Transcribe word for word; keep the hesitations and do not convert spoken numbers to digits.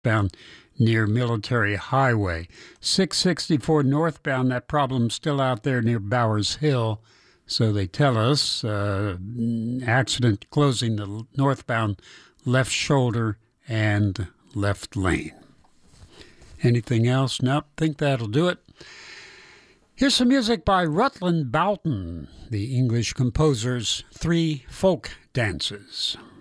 westbound near Military Highway. six sixty-four northbound, that problem's still out there near Bowers Hill. So they tell us, uh, accident closing the northbound left shoulder and left lane. Anything else? Nope, think that'll do it. Here's some music by Rutland Boughton, the English composer's Three Folk Dances.